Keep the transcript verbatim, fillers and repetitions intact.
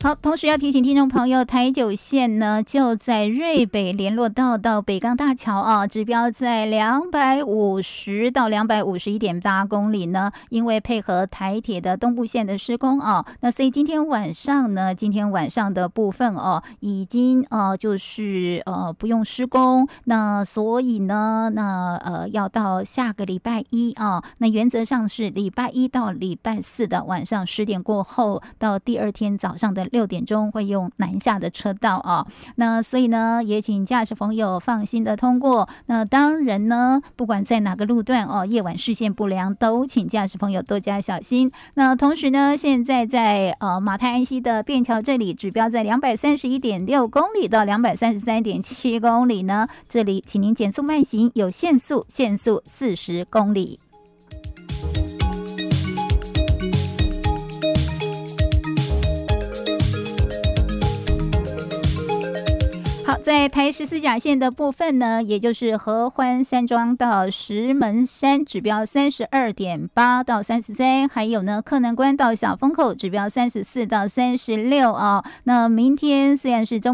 好，同时要提醒听众朋友，台九线呢就在瑞北联络道到北港大桥啊，指标在两百五十到两百五十一点八公里呢。因为配合台铁的东部线的施工啊，那所以今天晚上呢，今天晚上的部分哦、啊，已经呃就是呃不用施工，那所以呢，那呃要到下个礼拜一啊，那原则上是礼拜一到礼拜四的晚上十点过后到第二天早上的六点钟会用南下的车道啊，那所以呢，也请驾驶朋友放心的通过。那当然呢，不管在哪个路段哦，夜晚视线不良，都请驾驶朋友多加小心。那同时呢，现在在呃马太安溪的便桥这里，指标在两百三十一点六公里到两百三十三点七公里呢，这里请您减速慢行，有限速，限速四十公里。好，在台十四甲线的部分呢，也就是合欢山庄到石门山，指标三十二点八到三十三，还有呢，柯南关到小风口，指标三十四到三十六啊。那明天虽然是中